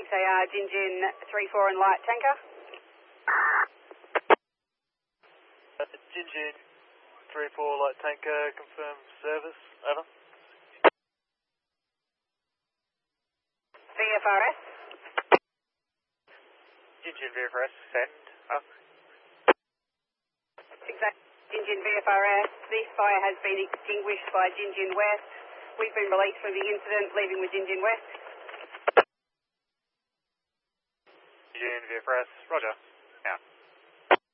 Jinjin 34 and light tanker. Jinjin 34 light tanker, confirm service, over. VFRS. Jinjin VFRS, send, up. Exact. Jinjin VFRS. This fire has been extinguished by Jinjin West. We've been released from the incident, leaving with Jinjin West. Jinjin VFRS, roger.